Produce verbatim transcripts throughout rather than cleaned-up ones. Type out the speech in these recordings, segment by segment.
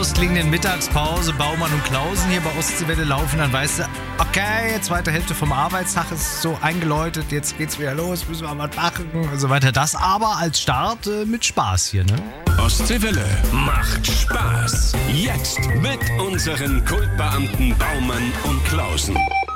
ausklingenden Mittagspause Baumann und Klausen hier bei Ostseewelle laufen, dann weißt du, okay, zweite Hälfte vom Arbeitstag ist so eingeläutet, jetzt geht's wieder los, müssen wir was machen und so weiter. Das aber als Start äh, mit Spaß hier, ne? Ostseewelle macht Spaß. Jetzt mit unseren Kultbeamten Baumann und Klausen.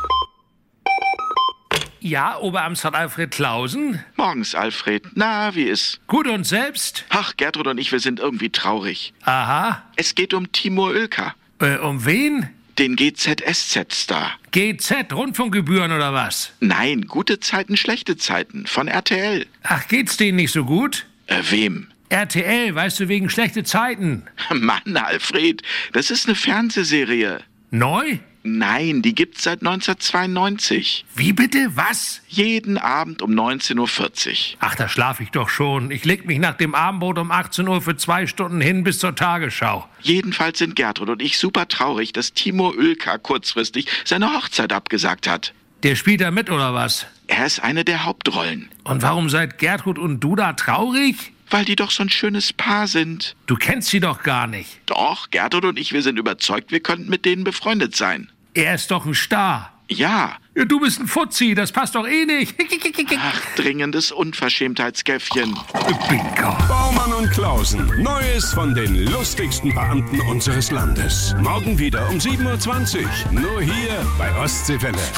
Ja, Oberamtsrat Alfred Klausen. Morgens, Alfred. Na, wie ist? Gut, und selbst? Ach, Gertrud und ich, wir sind irgendwie traurig. Aha. Es geht um Timur Oelker, Äh, um wen? den G Z S Z-Star. G Z, Rundfunkgebühren oder was? Nein, gute Zeiten, schlechte Zeiten von R T L. Ach, geht's denen nicht so gut? Äh, wem? R T L, weißt du, wegen schlechte Zeiten. Mann, Alfred, das ist eine Fernsehserie. Neu? Nein, die gibt's seit neunzehnhundertzweiundneunzig. Wie bitte? Was? Jeden Abend um neunzehn Uhr vierzig. Ach, da schlaf ich doch schon. Ich leg mich nach dem Abendbrot um achtzehn Uhr für zwei Stunden hin bis zur Tagesschau. Jedenfalls sind Gertrud und ich super traurig, dass Timur Oelker kurzfristig seine Hochzeit abgesagt hat. Der spielt da mit oder was? Er ist eine der Hauptrollen. Und warum seid Gertrud und du da traurig? Weil die doch so ein schönes Paar sind. Du kennst sie doch gar nicht. Doch, Gertrud und ich, wir sind überzeugt, wir könnten mit denen befreundet sein. Er ist doch ein Star. Ja. Ja, du bist ein Fuzzi, das passt doch eh nicht. Ach, dringendes Unverschämtheitskäffchen. Bingo. Baumann und Klausen. Neues von den lustigsten Beamten unseres Landes. Morgen wieder um sieben Uhr zwanzig. Nur hier bei Ostseewelle.